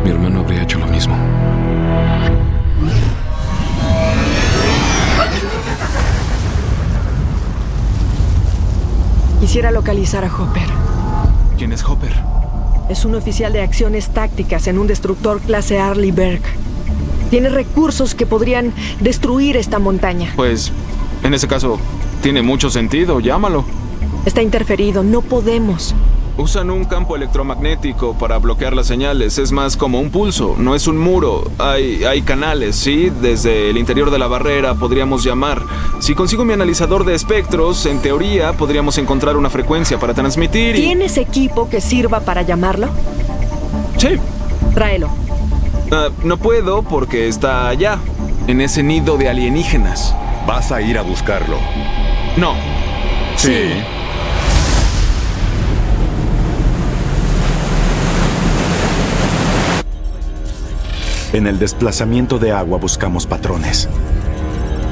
Mi hermano habría hecho lo mismo. Quisiera localizar a Hopper. ¿Quién es Hopper? Es un oficial de acciones tácticas en un destructor clase Arleigh Burke. Tiene recursos que podrían destruir esta montaña. Pues, en ese caso, tiene mucho sentido. Llámalo. Está interferido, no podemos. Usan un campo electromagnético para bloquear las señales. Es más como un pulso, no es un muro. Hay canales, ¿sí? Desde el interior de la barrera podríamos llamar. Si consigo mi analizador de espectros, en teoría podríamos encontrar una frecuencia para transmitir y... ¿Tienes equipo que sirva para llamarlo? Sí. Tráelo. No puedo porque está allá, en ese nido de alienígenas. ¿Vas a ir a buscarlo? No. Sí. En el desplazamiento de agua buscamos patrones.